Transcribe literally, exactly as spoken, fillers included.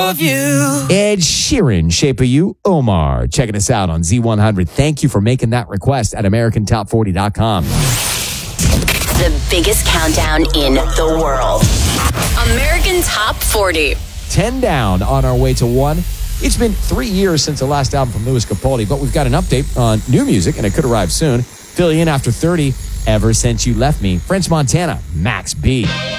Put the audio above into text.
of you. Ed Sheeran, Shape of You. Omar, checking us out on Z one hundred. Thank you for making that request at American Top forty dot com. The biggest countdown in the world. American Top forty. ten down on our way to one. It's been three years since the last album from Lewis Capaldi, but we've got an update on new music, and it could arrive soon. Fill you in after thirty. Ever Since You Left Me. French Montana, Max B.